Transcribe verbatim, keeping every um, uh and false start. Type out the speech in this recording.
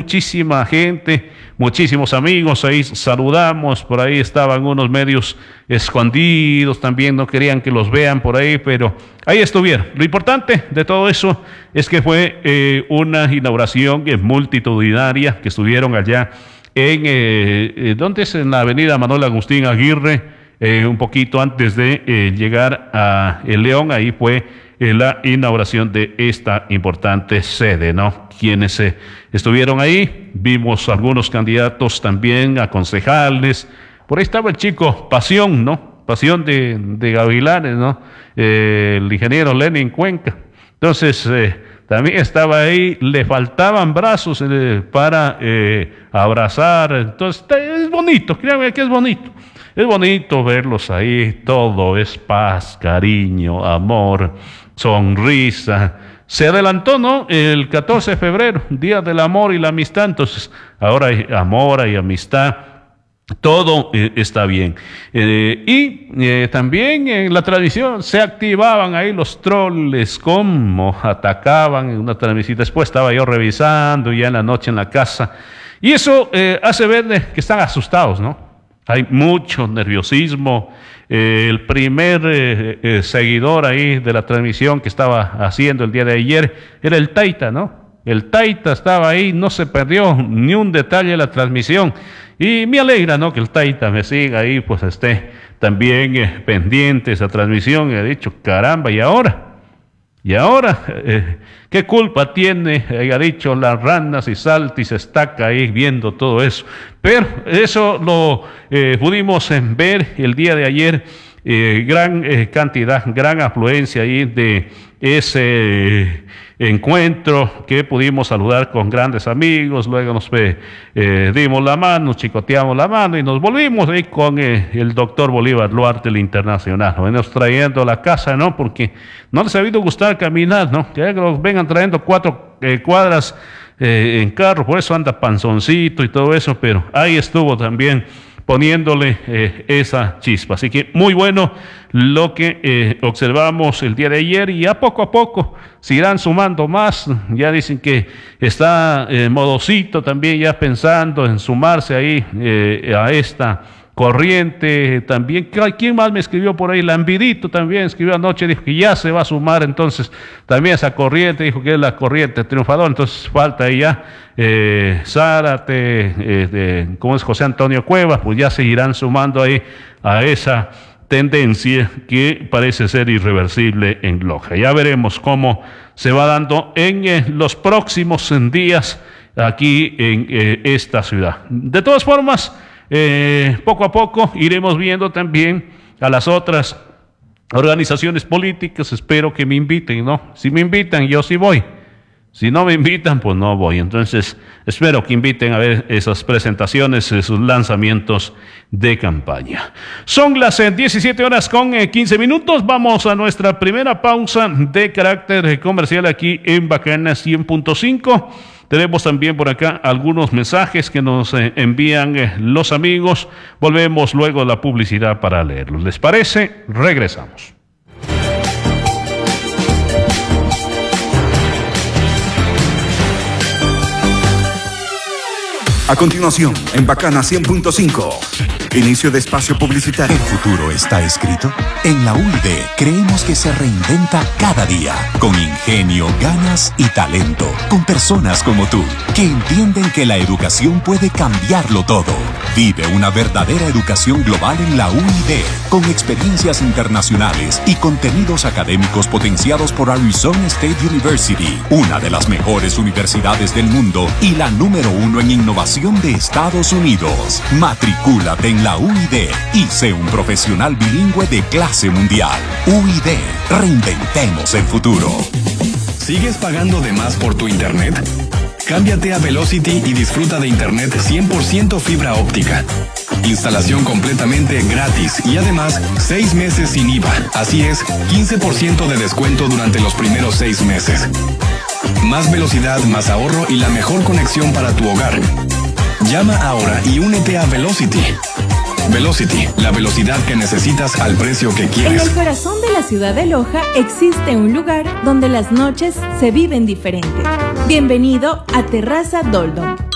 muchísima gente, muchísimos amigos, ahí saludamos, por ahí estaban unos medios escondidos también, no querían que los vean por ahí, pero ahí estuvieron. Lo importante de todo eso es que fue eh, una inauguración eh, multitudinaria, que estuvieron allá en, eh, eh, ¿dónde es? En la avenida Manuel Agustín Aguirre, eh, un poquito antes de eh, llegar a El León, ahí fue eh, la inauguración de esta importante sede, ¿no? Quienes eh, estuvieron ahí, vimos algunos candidatos también a concejales, por ahí estaba el chico Pasión, ¿no? Pasión de, de Gavilanes, ¿no? Eh, el ingeniero Lenin Cuenca. Entonces, eh, también estaba ahí, le faltaban brazos eh, para eh, abrazar. Entonces, es bonito, créanme que es bonito. Es bonito verlos ahí, todo es paz, cariño, amor, sonrisa. Se adelantó, ¿no? El catorce de febrero, Día del Amor y la Amistad. Entonces, ahora hay amor, hay amistad. Todo eh, está bien. Eh, y eh, también en la transmisión se activaban ahí los troles, cómo atacaban en una transmisión. Después estaba yo revisando ya en la noche en la casa. Y eso eh, hace ver eh, que están asustados, ¿no? Hay mucho nerviosismo. Eh, el primer eh, eh, seguidor ahí de la transmisión que estaba haciendo el día de ayer era el Taita, ¿no? El Taita estaba ahí, no se perdió ni un detalle de la transmisión. Y me alegra, ¿no? Que el Taita me siga ahí, pues esté también eh, pendiente de esa transmisión. Y he dicho, caramba, ¿y ahora? ¿Y ahora? Eh, ¿Qué culpa tiene? Eh, ha dicho, las ranas y salta y se estaca ahí viendo todo eso. Pero eso lo eh, pudimos eh, ver el día de ayer. Eh, gran eh, cantidad, gran afluencia ahí de ese eh, encuentro que pudimos saludar con grandes amigos, luego nos eh, eh, dimos la mano, chicoteamos la mano y nos volvimos ahí con eh, el doctor Bolívar Duarte, el internacional, nos venimos trayendo a la casa, ¿no? Porque no les ha habido gustar caminar, ¿no? Que los vengan trayendo cuatro eh, cuadras eh, en carro, por eso anda panzoncito y todo eso, pero ahí estuvo también poniéndole eh, esa chispa. Así que muy bueno lo que eh, observamos el día de ayer y a poco a poco se irán sumando más. Ya dicen que está eh, Modocito también ya pensando en sumarse ahí eh, a esta corriente. También, ¿quién más me escribió por ahí? Lambidito también escribió anoche, dijo que ya se va a sumar entonces también esa corriente, dijo que es la corriente triunfadora. Entonces falta ahí ya eh, Zárate, eh, de, ¿cómo es? José Antonio Cuevas, pues ya se irán sumando ahí a esa tendencia que parece ser irreversible en Loja. Ya veremos cómo se va dando en eh, los próximos días aquí en eh, esta ciudad. De todas formas, Eh, poco a poco iremos viendo también a las otras organizaciones políticas. Espero que me inviten, ¿no? Si me invitan, yo sí voy. Si no me invitan, pues no voy. Entonces, espero que inviten a ver esas presentaciones, esos lanzamientos de campaña. Son las eh, diecisiete horas con eh, quince minutos. Vamos a nuestra primera pausa de carácter eh, comercial aquí en Bacana cien punto cinco. Tenemos también por acá algunos mensajes que nos eh, envían eh, los amigos. Volvemos luego a la publicidad para leerlos. ¿Les parece? Regresamos. A continuación, en Bacana cien punto cinco, inicio de espacio publicitario. ¿El futuro está escrito? En la U I D creemos que se reinventa cada día, con ingenio, ganas y talento, con personas como tú, que entienden que la educación puede cambiarlo todo. Vive una verdadera educación global en la U I D, con experiencias internacionales y contenidos académicos potenciados por Arizona State University, una de las mejores universidades del mundo y la número uno en innovación de Estados Unidos. Matricúlate en la U I D y sé un profesional bilingüe de clase mundial. U I D, reinventemos el futuro. ¿Sigues pagando de más por tu internet? Cámbiate a Velocity y disfruta de internet cien por ciento fibra óptica. Instalación completamente gratis y además seis meses sin I V A. Así es, quince por ciento de descuento durante los primeros seis meses. Más velocidad, más ahorro y la mejor conexión para tu hogar. Llama ahora y únete a Velocity. Velocity, la velocidad que necesitas al precio que quieres. En el corazón de la ciudad de Loja existe un lugar donde las noches se viven diferente. Bienvenido a Terraza Doldom.